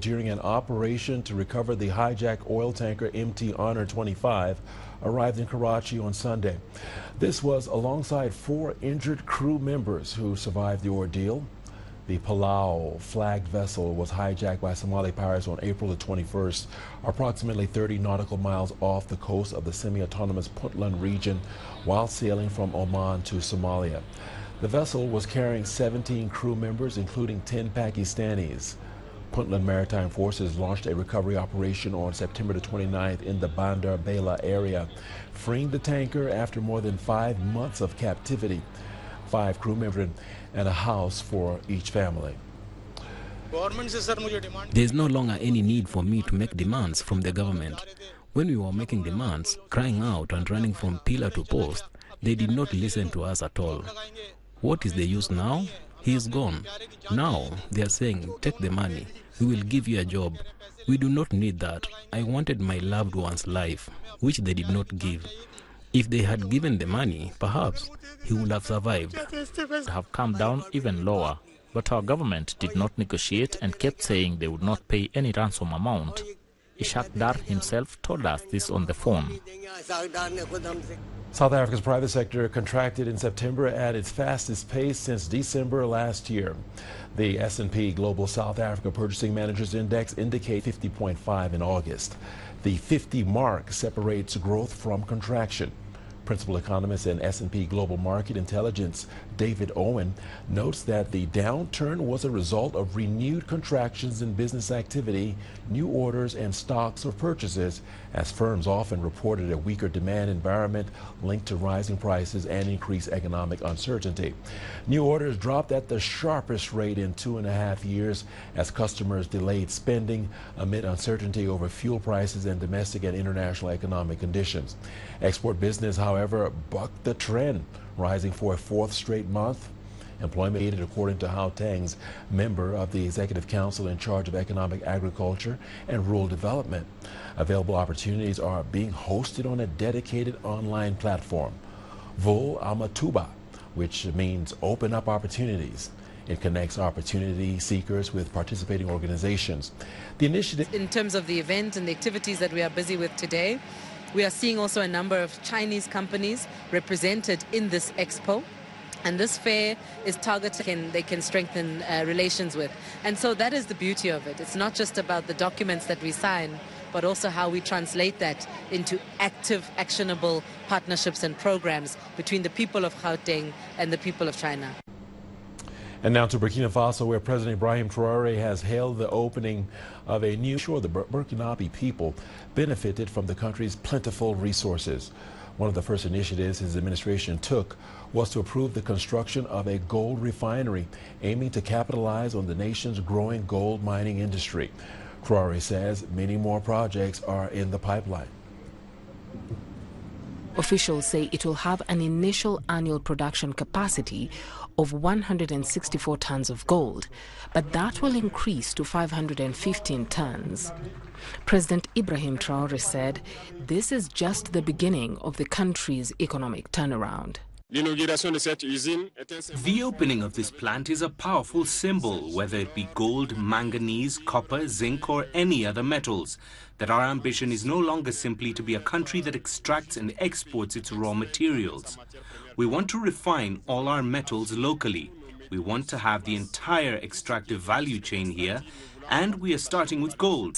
during an operation to recover the hijacked oil tanker MT Honor 25 arrived in Karachi on Sunday. This was alongside 4 injured crew members who survived the ordeal. The Palau flagged vessel was hijacked by Somali pirates on April the 21st, approximately 30 nautical miles off the coast of the semi-autonomous Puntland region while sailing from Oman to Somalia. The vessel was carrying 17 crew members, including 10 Pakistanis. Puntland Maritime Forces launched a recovery operation on September the 29th in the Bandar Bela area, freeing the tanker after more than 5 months of captivity. 5 crew members and a house for each family. There's no longer any need for me to make demands from the government. When we were making demands, crying out and running from pillar to post, they did not listen to us at all. What is the use now? He is gone. Now they are saying, take the money, we will give you a job. We do not need that. I wanted my loved one's life, which they did not give. If they had given the money, perhaps he would have survived. Have come down even lower, but our government did not negotiate and kept saying they would not pay any ransom amount. Ishaq Dar himself told us this on the phone. South Africa's private sector contracted in September at its fastest pace since December last year. The S&P Global South Africa Purchasing Managers Index indicates 50.5 in August. The 50 mark separates growth from contraction. Principal economist in S&P Global Market Intelligence, David Owen, notes that the downturn was a result of renewed contractions in business activity, new orders, and stocks of purchases, as firms often reported a weaker demand environment linked to rising prices and increased economic uncertainty. New orders dropped at the sharpest rate in 2.5 years as customers delayed spending amid uncertainty over fuel prices and domestic and international economic conditions. Export business, however, bucked the trend, rising for a 4th straight month. Employment aided, according to Hao Teng's member of the Executive Council in charge of economic agriculture and rural development. Available opportunities are being hosted on a dedicated online platform, Vul Amatuba, which means open up opportunities. It connects opportunity seekers with participating organizations. The initiative, in terms of the event and the activities that we are busy with today, we are seeing also a number of Chinese companies represented in this expo. And this fair is targeted, they can strengthen relations with. And so that is the beauty of it. It's not just about the documents that we sign, but also how we translate that into active, actionable partnerships and programs between the people of Gauteng and the people of China. And now to Burkina Faso, where President Ibrahim Traoré has hailed the opening of a new shore. The Burkinabe people benefited from the country's plentiful resources. One of the first initiatives his administration took was to approve the construction of a gold refinery, aiming to capitalize on the nation's growing gold mining industry. Traoré says many more projects are in the pipeline. Officials say it will have an initial annual production capacity of 164 tons of gold, but that will increase to 515 tons. President Ibrahim Traoré said this is just the beginning of the country's economic turnaround. The opening of this plant is a powerful symbol, whether it be gold, manganese, copper, zinc, or any other metals, that our ambition is no longer simply to be a country that extracts and exports its raw materials. We want to refine all our metals locally. We want to have the entire extractive value chain here, and we are starting with gold.